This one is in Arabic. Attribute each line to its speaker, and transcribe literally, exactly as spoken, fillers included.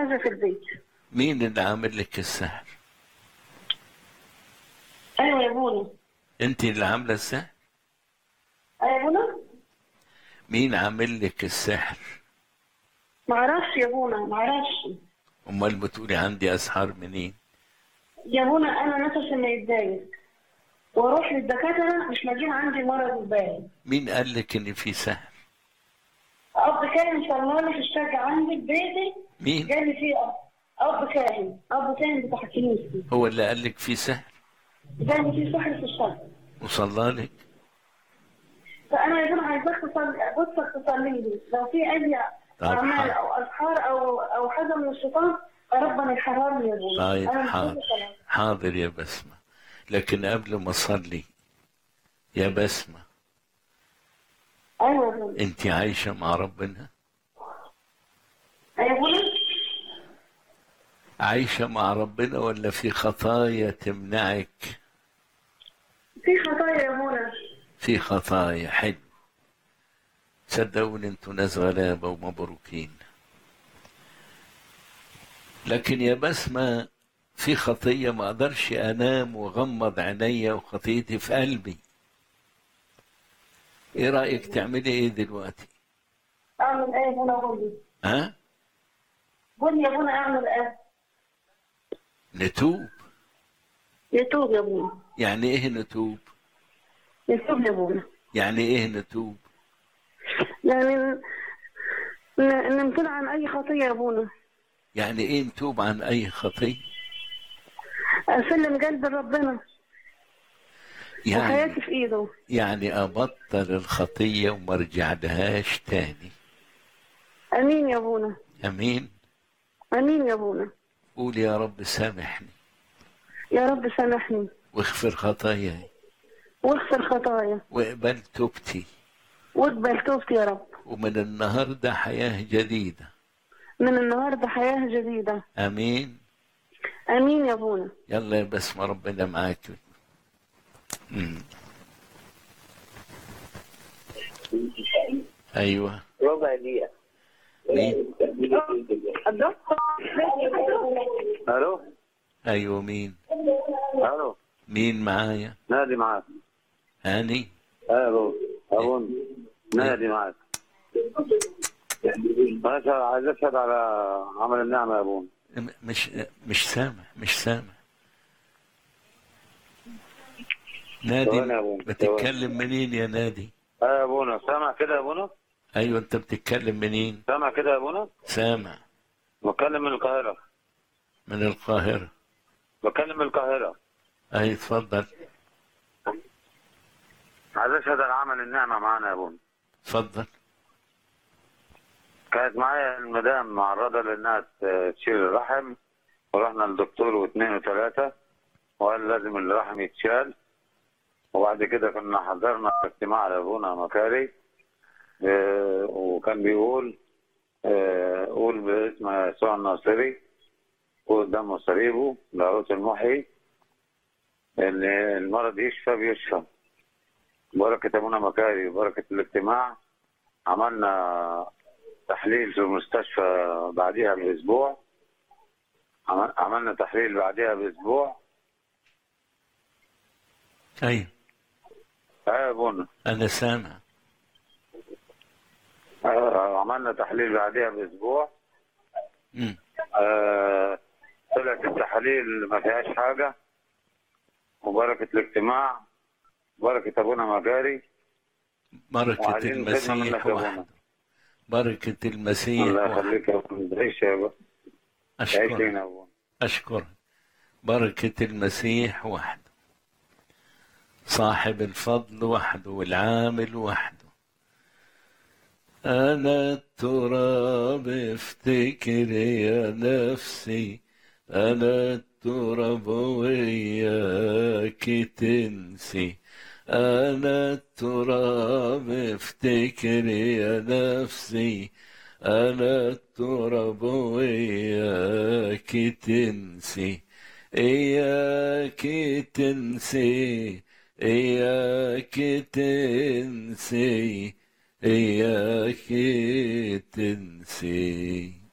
Speaker 1: حاجة في البيت.
Speaker 2: مين اللي عامل لك السحر؟
Speaker 1: أيوة يا بونا.
Speaker 2: انت اللي عامله السحر؟
Speaker 1: أيوة يا بونا.
Speaker 2: مين عامل لك السحر؟
Speaker 1: معرفش يا بونا، معرفش.
Speaker 2: امال بتقولي عندي اسحار منين؟
Speaker 1: يا بونا أنا نفسي ما يتضايق وأروح للدكاترة مش لاقيين عندي مرض البال.
Speaker 2: مين قال لك ان في سحر؟
Speaker 1: أب كاهن صلى لي في الشقة عندي في بيتي.
Speaker 2: مين؟
Speaker 1: قال لي في أب أب كاهن أب كاهن بتاع كنيستي.
Speaker 2: هو اللي قال لك في سحر؟
Speaker 1: قال لي في سحر في الشقة.
Speaker 2: وصلى لك؟
Speaker 1: فأنا يا بونا عايزاك تصلي، بصك تصلي لي لو في أي أعمال أو أسحار أو أو حاجة من الشيطان ربنا يحررني يا بونا.
Speaker 2: طيب
Speaker 1: أنا
Speaker 2: حاضر حاضر يا بسمة، لكن قبل ما أصلي يا بسمة،
Speaker 1: أيوة يا بونا.
Speaker 2: أنت عايشة مع ربنا؟
Speaker 1: أيوة يا بونا.
Speaker 2: عايشة مع ربنا ولا في خطايا تمنعك؟
Speaker 1: في خطايا يا بونا.
Speaker 2: في خطايا. حلو، صدقوني انتوا ناس غلابة ومبروكين. لكن يا بسمة في خطية ما اقدرش انام واغمض عينيا وخطيتي في قلبي. ايه رأيك تعملي ايه دلوقتي؟
Speaker 1: أعمل إيه يا بونا؟ قول لي.
Speaker 2: ها؟
Speaker 1: قول لي يا بونا أعمل إيه؟
Speaker 2: نتوب.
Speaker 1: يتوب يا بونا.
Speaker 2: يعني ايه نتوب؟
Speaker 1: يتوب يا بونا.
Speaker 2: يعني ايه نتوب؟
Speaker 1: يعني ن- نمتنع عن أي خطية يا بونا.
Speaker 2: يعني ايه نتوب عن اي خطية؟
Speaker 1: أسلم قلبي لربنا
Speaker 2: يعني
Speaker 1: وحياتي في إيده.
Speaker 2: يعني ابطل الخطية وما ارجع لهاش تاني.
Speaker 1: أمين يا بونا.
Speaker 2: امين.
Speaker 1: أمين يا بونا.
Speaker 2: قول يا رب سامحني
Speaker 1: يا رب سامحني
Speaker 2: واغفر خطاياي
Speaker 1: واغفر خطايا
Speaker 2: واقبل توبتي،
Speaker 1: واقبل توبتي يا رب.
Speaker 2: ومن النهارده حياة جديدة.
Speaker 1: من النهارده حياة جديدة.
Speaker 2: امين.
Speaker 1: أمين يا بونا.
Speaker 2: يلا يا بسمة ربنا معاك. مم. ايوه.
Speaker 3: ربع دقيقة.
Speaker 2: مين؟
Speaker 3: الو.
Speaker 2: ايوه مين؟
Speaker 3: الو.
Speaker 2: مين معايا؟
Speaker 3: نادي معاك.
Speaker 2: هاني؟
Speaker 3: الو ابو نادي معاك. ماشي، عايز اشهد على عمل النعمة يا ابونا.
Speaker 2: مش مش سامع مش سامع. نادي بتتكلم منين يا نادي؟
Speaker 3: اه يا ابونا، سامع كده يا ابونا؟
Speaker 2: ايوه انت بتتكلم منين؟
Speaker 3: سامع كده يا ابونا؟
Speaker 2: سامع.
Speaker 3: بتكلم من القاهرة.
Speaker 2: من القاهرة.
Speaker 3: بتكلم من القاهرة.
Speaker 2: اي اتفضل.
Speaker 3: عايز اشهد على عمل النعمة معانا يا ابونا.
Speaker 2: اتفضل.
Speaker 3: كانت معايا المدام معرضة لانها تشيل الرحم، ورحنا للدكتور واثنين وثلاثة وقال لازم الرحم يتشال. وبعد كده كنا حضرنا اجتماع لابونا مكاري، اه وكان بيقول اه قول باسم يسوع الناصري قدام صليبه لاهوت المحيي ان المرض يشفى بيشفى. بركة ابونا مكاري وبركة الاجتماع عملنا تحليل في المستشفى بعديها باسبوع. عملنا تحليل بعديها باسبوع.
Speaker 2: ايوه
Speaker 3: ايوه يا ابونا
Speaker 2: انا سامع.
Speaker 3: آه عملنا تحليل بعديها باسبوع.
Speaker 2: امم
Speaker 3: آه طلعت التحاليل ما فيهاش حاجه. وبركه الاجتماع بركه ابونا مجاري.
Speaker 2: بركه المسيح وحده. بركه المسيح
Speaker 3: الله يخليك يا ابونا. عيش يا ابونا.
Speaker 2: اشكرك اشكرك. بركه المسيح وحده، صاحب الفضل وحده والعامل وحده. أنا التراب افتكر يا نفسي، أنا التراب وياك تنسي. أنا التراب افتكر يا نفسي، أنا التراب وياك تنسي. إياك تنسي إياك تنسي إياك تنسي.